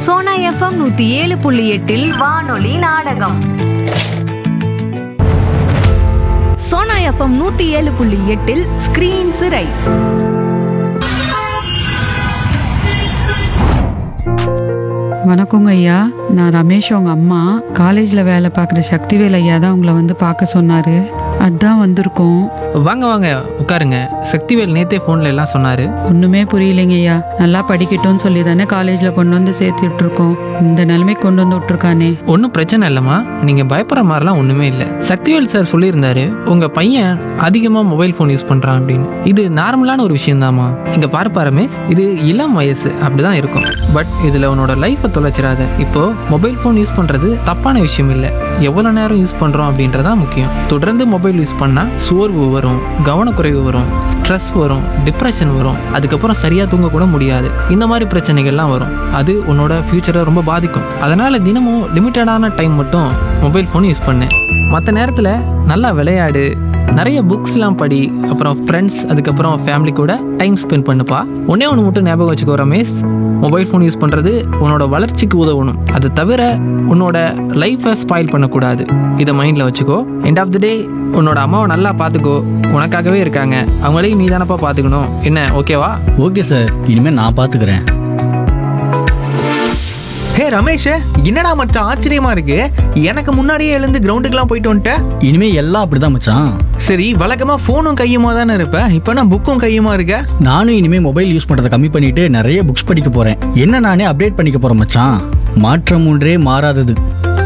Sona FM 107.8 வானொலி நாடகம். Sona FM 107.8 screen சிறை. வணக்கங்க ஐயா, நான் ரமேஷ் உங்க அம்மா. காலேஜில் வேலை பார்க்குற சக்திவேல் ஐயா தான் உங்களை வந்து பார்க்க சொன்னார். அதான் வந்திருக்கோம். வாங்க வாங்க உட்காருங்க. சக்திவேல் நேத்தே ஃபோனில் எல்லாம் சொன்னார். ஒன்றுமே புரியலைங்க ஐயா. நல்லா படிக்கட்டும்னு சொல்லி தானே காலேஜில் கொண்டு வந்து சேர்த்துட்டு இருக்கோம். இந்த நிலைமைக்கு கொண்டு வந்து விட்டுருக்கானே. ஒன்றும் பிரச்சனை இல்லைம்மா, நீங்கள் பயப்படுற மாதிரிலாம் ஒன்றுமே இல்லை. சக்திவேல் சார் சொல்லியிருந்தாரு உங்கள் பையன் அதிகமாக மொபைல் ஃபோன் யூஸ் பண்ணுறான் அப்படின்னு. இது நார்மலான ஒரு விஷயம்தாம்மா. இங்கே பார்ப்பா ரமேஷ், இது இளம் வயசு அப்படிதான் இருக்கும். பட் இதில் உன்னோட லைஃப்பை தொலைச்சிடாத. இப்போ மொபைல் ஃபோன் யூஸ் பண்ணுறது தப்பான விஷயம் இல்லை, எவ்வளோ நேரம் யூஸ் பண்ணுறோம் அப்படின்றதான் முக்கியம். தொடர்ந்து மொபைல் யூஸ் பண்ணால் சோர்வு வரும், கவனக்குறைவு வரும், ஸ்ட்ரெஸ் வரும், டிப்ரெஷன் வரும், அதுக்கப்புறம் சரியாக தூங்க கூட முடியாது. இந்த மாதிரி பிரச்சனைகள்லாம் வரும். அது உன்னோட ஃபியூச்சரை ரொம்ப பாதிக்கும். அதனால் தினமும் லிமிட்டடான டைம் மட்டும் மொபைல் ஃபோன் யூஸ் பண்ணு. மற்ற நேரத்தில் நல்லா விளையாடு, நிறைய புக்ஸ்லாம் படி, அப்புறம் ஃப்ரெண்ட்ஸ் அதுக்கப்புறம் ஃபேமிலி கூட டைம் ஸ்பெண்ட் பண்ணுப்பா. ஒன்றே ஒன்று மட்டும் ஞாபகம் வச்சுக்கோ ரமேஷ், மொபைல் ஃபோன் யூஸ் பண்ணுறது உன்னோட வளர்ச்சிக்கு உதவணும், அது தவிர உன்னோட லைஃப்பை ஸ்பாயில் பண்ணக்கூடாது. இதை மைண்டில் வச்சுக்கோ. எண்ட் ஆஃப் தி டே உன்னோட அம்மாவை நல்லா பார்த்துக்கோ, உனக்காகவே இருக்காங்க, அவங்களையும் நீ தானப்பா பார்த்துக்கணும். என்ன ஓகேவா? ஓகே சார், இனிமேல் நான் பார்த்துக்கிறேன். ஹே ரமேஷ், என்னடா மச்சான் ஆச்சரியமா இருக்கு. எனக்கு முன்னாடியே எழுந்து கிரவுண்டுக்குலாம் போயிட்டு வந்துட்டேன். இனிமே எல்லாம் அப்படிதான் மச்சான். சரி, வழக்கமா போனும் கையுமா தானே இருப்ப, இப்ப நான் புக்கும் கையுமா இருக்க. நானும் இனிமே மொபைல் யூஸ் பண்றதை கம்மி பண்ணிட்டு நிறைய புக்ஸ் படிக்க போறேன். என்ன நானே அப்டேட் பண்ணிக்க போறேன் மச்சான். மாற்றம் ஒன்றே மாறாதது.